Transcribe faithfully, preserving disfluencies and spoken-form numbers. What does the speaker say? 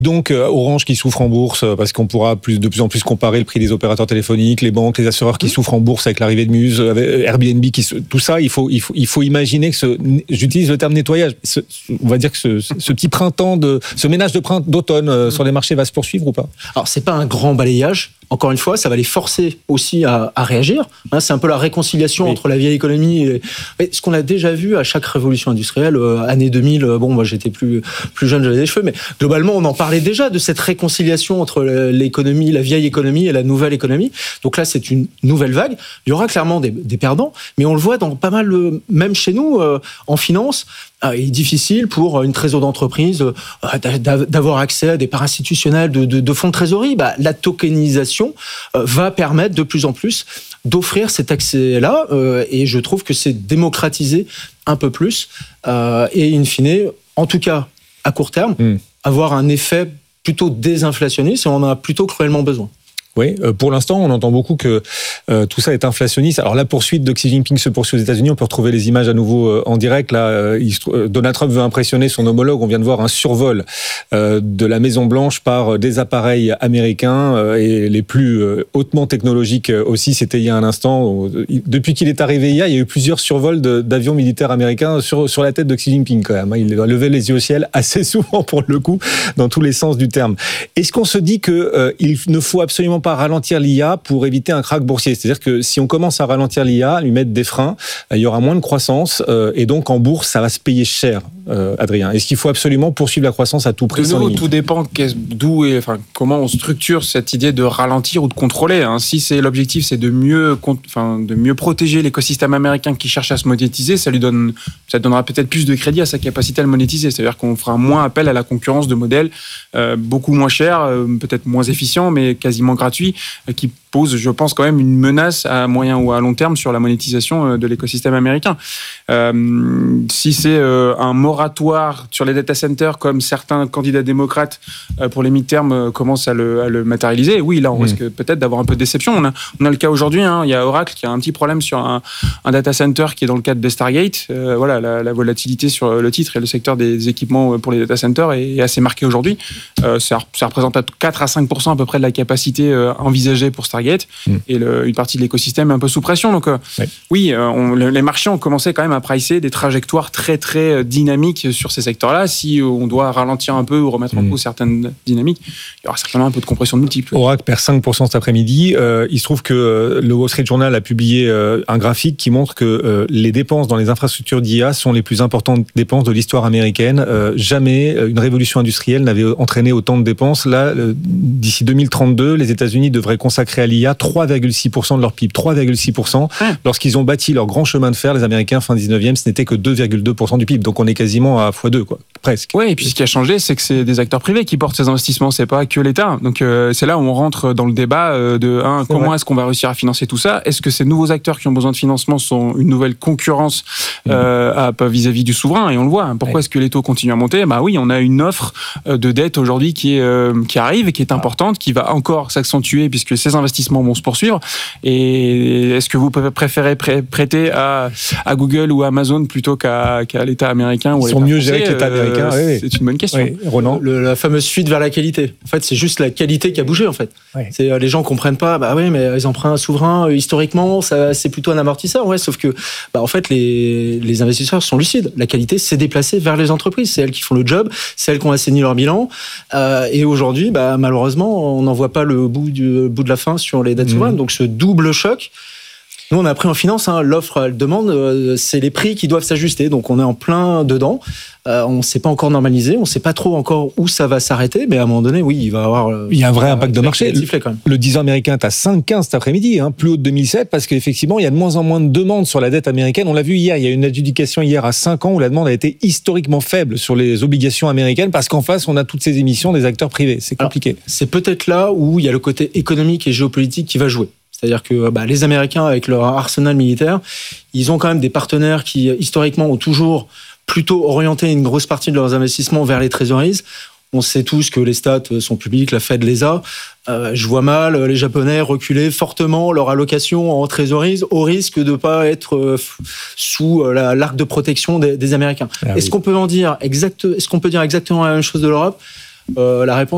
Donc euh, Orange qui souffre en bourse euh, parce qu'on pourra plus, de plus en plus comparer le prix des opérateurs téléphoniques, les banques, les assureurs qui mmh. souffrent en bourse avec l'arrivée de Muse, avec Airbnb, qui, tout ça, il faut, il faut, il faut imaginer que ce, j'utilise le terme nettoyage, ce, on va dire que ce, ce petit printemps, de, ce ménage de printemps, d'automne euh, mmh. sur les marchés va se poursuivre ou pas? Alors c'est pas un grand balayage. Encore une fois, ça va les forcer aussi à, à réagir. Hein, c'est un peu la réconciliation oui. entre la vieille économie et, et ce qu'on a déjà vu à chaque révolution industrielle, euh, année deux mille. Euh, bon, moi j'étais plus plus jeune, j'avais des cheveux, mais globalement, on en parlait déjà de cette réconciliation entre l'économie, la vieille économie et la nouvelle économie. Donc là, c'est une nouvelle vague. Il y aura clairement des, des perdants, mais on le voit dans pas mal, euh, même chez nous, euh, en finance. Euh, il est difficile pour une trésor d'entreprise euh, d'avoir accès à des parts institutionnelles de, de, de fonds de trésorerie. Bah, la tokenisation euh, va permettre de plus en plus d'offrir cet accès-là, euh, et je trouve que c'est démocratiser un peu plus, euh, et in fine, en tout cas à court terme, mmh. avoir un effet plutôt désinflationniste, et on en a plutôt cruellement besoin. Oui, euh, pour l'instant, on entend beaucoup que euh, tout ça est inflationniste. Alors la poursuite de Xi Jinping se poursuit aux États-Unis. On peut retrouver les images à nouveau euh, en direct. Là, euh, il, euh, Donald Trump veut impressionner son homologue. On vient de voir un survol euh, de la Maison Blanche par des appareils américains euh, et les plus euh, hautement technologiques aussi. C'était il y a un instant. Depuis qu'il est arrivé hier, il y a eu plusieurs survols de, d'avions militaires américains sur sur la tête de Xi Jinping quand même. Il levait les yeux au ciel assez souvent pour le coup, dans tous les sens du terme. Est-ce qu'on se dit que euh, il ne faut absolument pas ralentir l'I A pour éviter un krach boursier? C'est-à-dire que si on commence à ralentir l'I A, lui mettre des freins, il y aura moins de croissance euh, et donc en bourse, ça va se payer cher, euh, Adrien. Est-ce qu'il faut absolument poursuivre la croissance à tout prix? De nouveau, tout dépend d'où et enfin, comment on structure cette idée de ralentir ou de contrôler. Hein. Si c'est l'objectif, c'est de mieux, enfin, de mieux protéger l'écosystème américain qui cherche à se monétiser, ça lui donne, ça donnera peut-être plus de crédit à sa capacité à le monétiser. C'est-à-dire qu'on fera moins appel à la concurrence de modèles euh, beaucoup moins chers, euh, peut-être moins efficients, mais quasiment gratuits, qui pose, je pense, quand même une menace à moyen ou à long terme sur la monétisation de l'écosystème américain. Euh, si c'est euh, un moratoire sur les data centers, comme certains candidats démocrates euh, pour les mid-terms euh, commencent à le, à le matérialiser, oui, là, on mmh. risque peut-être d'avoir un peu de déception. On a, on a le cas aujourd'hui, hein, il y a Oracle qui a un petit problème sur un, un data center qui est dans le cadre de Stargate. Euh, voilà, la, la volatilité sur le titre et le secteur des équipements pour les data centers est, est assez marquée aujourd'hui. Euh, ça, ça représente quatre à cinq pour cent à peu près de la capacité euh, envisagée pour Stargate. Mmh. Et le, une partie de l'écosystème est un peu sous pression. Donc, euh, ouais. oui, euh, on, les marchés ont commencé quand même à pricer des trajectoires très, très dynamiques sur ces secteurs-là. Si on doit ralentir un peu ou remettre mmh. en cause certaines dynamiques, il y aura certainement un peu de compression de multiples. Oracle perd cinq pour cent cet après-midi. Euh, il se trouve que le Wall Street Journal a publié euh, un graphique qui montre que euh, les dépenses dans les infrastructures d'I A sont les plus importantes dépenses de l'histoire américaine. Euh, jamais une révolution industrielle n'avait entraîné autant de dépenses. Là, euh, d'ici deux mille trente-deux, les États-Unis devraient consacrer à l'I A trois virgule six pour cent de leur P I B. trois virgule six pour cent. Ouais. Lorsqu'ils ont bâti leur grand chemin de fer, les Américains, fin dix-neuvième, ce n'était que deux virgule deux pour cent du P I B. Donc on est quasiment à fois deux, quoi. Presque. Oui, et puis ce qui a changé, c'est que c'est des acteurs privés qui portent ces investissements, c'est pas que l'État. Donc euh, c'est là où on rentre dans le débat euh, de hein, comment vrai. Est-ce qu'on va réussir à financer tout ça? Est-ce que ces nouveaux acteurs qui ont besoin de financement sont une nouvelle concurrence euh, à, vis-à-vis du souverain? Et on le voit. Pourquoi ouais. est-ce que les taux continuent à monter? Bah oui, on a une offre de dette aujourd'hui qui, est, euh, qui arrive et qui est importante, qui va encore s'accentuer puisque ces investissements vont se poursuivre. Et est-ce que vous préférez prêter à, à Google ou à Amazon plutôt qu'à, qu'à l'État américain? Ils sont mieux gérés que l'État américain. Euh, oui, oui. C'est une bonne question. Oui. Ronan, le, la fameuse fuite vers la qualité. En fait, c'est juste la qualité qui a bougé. En fait, oui. c'est les gens comprennent pas. Bah oui, mais les emprunts souverains euh, historiquement, ça, c'est plutôt un amortisseur. Ouais, sauf que, bah en fait, les, les investisseurs sont lucides. La qualité s'est déplacée vers les entreprises. C'est elles qui font le job. C'est elles qui ont assaini leur bilan. Euh, et aujourd'hui, bah malheureusement, on n'en voit pas le bout du bout de la fin sur les dettes mmh. souveraines. Donc ce double choc. Nous, on a appris en finance, hein, l'offre, elle demande, euh, c'est les prix qui doivent s'ajuster. Donc, on est en plein dedans. Euh, on ne s'est pas encore normalisé. On ne sait pas trop encore où ça va s'arrêter. Mais à un moment donné, oui, il va y avoir... Euh, il y a un vrai impact de marché. Le, quand même. le dix ans américain est à cinq virgule quinze cet après-midi, hein, plus haut de deux mille sept, parce qu'effectivement, il y a de moins en moins de demandes sur la dette américaine. On l'a vu hier, il y a eu une adjudication hier à cinq ans où la demande a été historiquement faible sur les obligations américaines, parce qu'en face, on a toutes ces émissions des acteurs privés. C'est compliqué. Alors, c'est peut-être là où il y a le côté économique et géopolitique qui va jouer. C'est-à-dire que bah, les Américains, avec leur arsenal militaire, ils ont quand même des partenaires qui, historiquement, ont toujours plutôt orienté une grosse partie de leurs investissements vers les trésoreries. On sait tous que les stats sont publiques, la Fed les a. Euh, je vois mal les Japonais reculer fortement leur allocation en trésoreries au risque de ne pas être euh, sous euh, la, l'arc de protection des, des Américains. Ah, est-ce oui. qu'on peut en dire exact, est-ce qu'on peut dire exactement la même chose de l'Europe? euh, La réponse